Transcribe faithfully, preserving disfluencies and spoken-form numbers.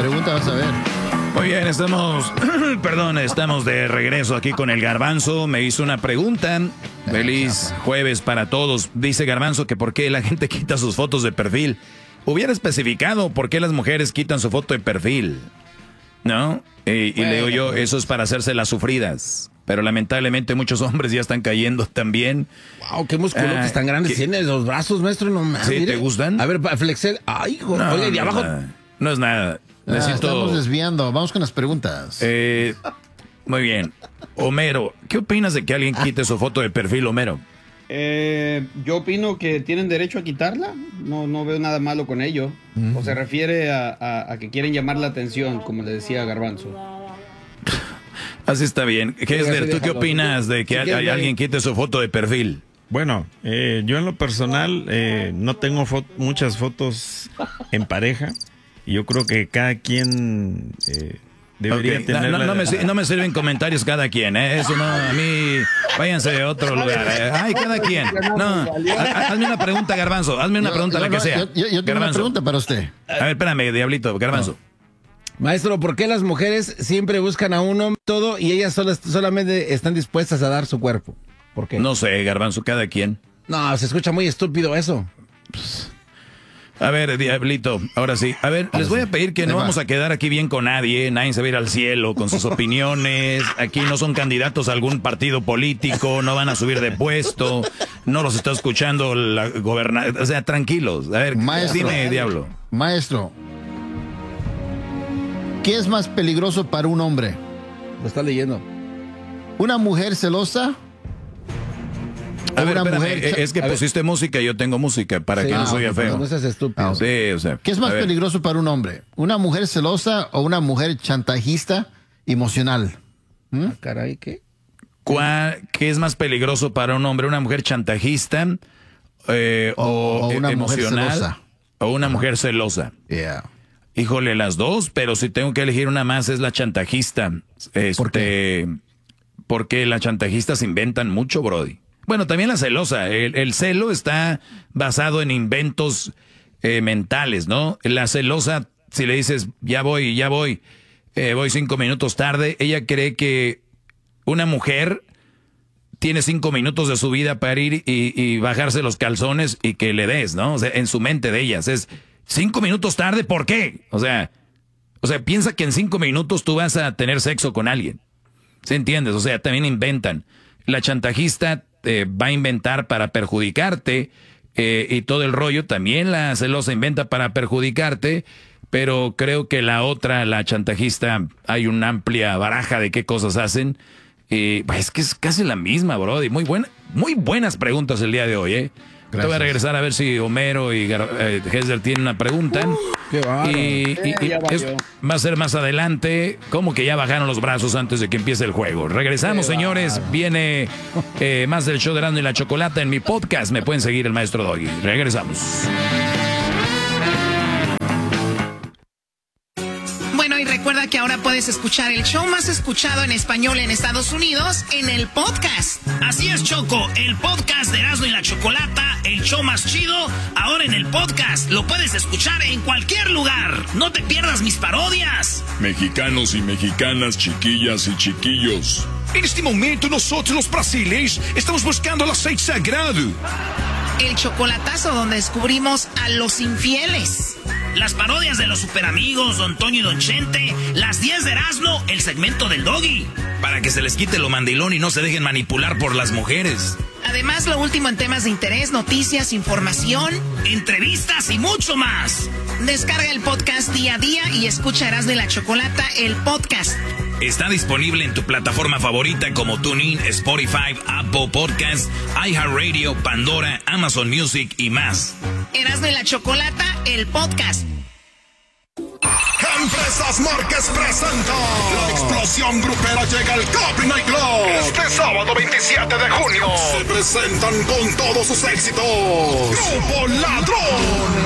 pregunta, vas a ver. Muy bien, estamos, perdón, estamos de regreso aquí con el Garbanzo. Me hizo una pregunta. Feliz jueves para todos. Dice Garbanzo que por qué la gente quita sus fotos de perfil. Hubiera especificado por qué las mujeres quitan su foto de perfil, ¿no? Y, y le digo yo, eso es para hacerse las sufridas. Pero lamentablemente muchos hombres ya están cayendo también. Wow, qué musculotes ah, tan grandes ¿qué? Tiene los brazos, maestro. No, ¿Sí, mire. te gustan? A ver, flexer. Ay, hijo. No, oye, de no abajo. Es nada. No es nada. Ah, Necesito... Estamos desviando. Vamos con las preguntas. Eh, muy bien. Homero, ¿qué opinas de que alguien quite su foto de perfil, Homero? Eh, yo opino que tienen derecho a quitarla. No, no veo nada malo con ello. Mm. O se refiere a, a, a que quieren llamar la atención, como le decía Garbanzo. Así está bien. Hesler, ¿tú qué opinas de que si hay, alguien quite su foto de perfil? Bueno, eh, yo en lo personal eh, no tengo fo- muchas fotos en pareja. Y yo creo que cada quien eh, debería okay. tener... No, no, la... no, me, no me sirven comentarios cada quien, ¿eh? Eso no, a mí... Váyanse a otro lugar. ¿eh? Ay, cada quien. No, hazme una pregunta, Garbanzo. Hazme una yo, pregunta, yo, la que sea. Yo, yo, yo tengo Garbanzo. Una pregunta para usted. A ver, espérame, Diablito, Garbanzo. No. Maestro, ¿por qué las mujeres siempre buscan a un hombre todo y ellas solas, solamente están dispuestas a dar su cuerpo? ¿Por qué? No sé, Garbanzo, cada quien. No, se escucha muy estúpido eso. Pues, a ver, Diablito, ahora sí. A ver, les voy a pedir que no vamos a quedar aquí bien con nadie. Nadie se va a ir al cielo con sus opiniones. Aquí no son candidatos a algún partido político. No van a subir de puesto. No los está escuchando la gobernadora. O sea, tranquilos. A ver, maestro, dime, Diablo. Maestro, ¿qué es más peligroso para un hombre? Lo está leyendo. ¿Una mujer celosa? A ver, espérame, es que pusiste ver. música y yo tengo música para sí, que no, no soy feo. No seas estúpido. Ah, sí, o sea, ¿qué es más peligroso para un hombre? ¿Una mujer celosa o una mujer chantajista emocional? ¿Mm? Ah, caray, ¿qué? ¿Cuál, ¿Qué es más peligroso para un hombre? ¿Una mujer chantajista eh, o, o, o una emocional mujer celosa? O una mujer celosa. Yeah. Híjole, las dos, pero si tengo que elegir una más es la chantajista. Este, ¿Por qué? Porque las chantajistas inventan mucho, brody. Bueno, también la celosa. El, el celo está basado en inventos eh, mentales, ¿no? La celosa, si le dices, ya voy, ya voy, eh, voy cinco minutos tarde, ella cree que una mujer tiene cinco minutos de su vida para ir y, y bajarse los calzones y que le des, ¿no? O sea, en su mente de ellas es, cinco minutos tarde, ¿por qué? O sea, o sea, piensa que en cinco minutos tú vas a tener sexo con alguien. ¿Sí entiendes? O sea, también inventan. La chantajista eh, va a inventar para perjudicarte eh, y todo el rollo. También la celosa inventa para perjudicarte, pero creo que la otra, la chantajista, hay una amplia baraja de qué cosas hacen. Eh, es que es casi la misma, brody. Muy buena, muy buenas preguntas el día de hoy, ¿eh? Gracias. Te voy a regresar a ver si Homero y eh, Hesler tienen una pregunta. Uh, qué bárbaro. Y, y, y es, va a ser más adelante. Como que ya bajaron los brazos antes de que empiece el juego. Regresamos, qué señores. Bárbaro. Viene eh, más del show de Erasmo y la Chocolata en mi podcast. Me pueden seguir el Maestro Doggy. Regresamos. Recuerda que ahora puedes escuchar el show más escuchado en español en Estados Unidos en el podcast. Así es, Choco, el podcast de Erasmo y la Chocolata, el show más chido, ahora en el podcast. Lo puedes escuchar en cualquier lugar. No te pierdas mis parodias. Mexicanos y mexicanas, chiquillas y chiquillos. En este momento nosotros los brasileños estamos buscando el aceite sagrado. El chocolatazo donde descubrimos a los infieles. Las parodias de los superamigos, Don Toño y Don Chente. Las diez de Erasmo, el segmento del Doggy. Para que se les quite lo mandilón y no se dejen manipular por las mujeres. Además, lo último en temas de interés, noticias, información, entrevistas y mucho más. Descarga el podcast día a día y escucha Erasmo y la Chocolata, el podcast. Está disponible en tu plataforma favorita como TuneIn, Spotify, Apple Podcasts, iHeartRadio, Pandora, Amazon Music y más. Erasmo y la Chocolata, el podcast. Empresas Márquez presenta la explosión grupera llega al Capi Night Club este sábado veintisiete de junio. Se presentan con todos sus éxitos Grupo Ladrón,